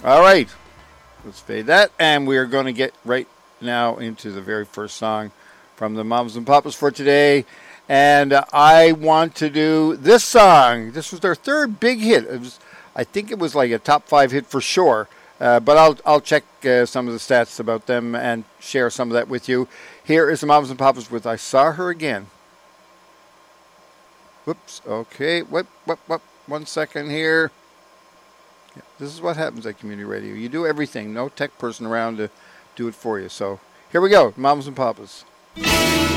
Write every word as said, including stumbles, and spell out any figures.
All right. Let's fade that. And we're going to get right now into the very first song from the Mamas and Papas for today. And uh, I want to do this song. This was their third big hit. It was, I think it was like a top five hit for sure. Uh, but I'll I'll check uh, some of the stats about them and share some of that with you. Here is the Mamas and Papas with I Saw Her Again. Whoops. Okay. What? What? What? One second here. Yeah, this is what happens at community radio. You do everything. No tech person around to do it for you. So here we go. Mamas and Papas.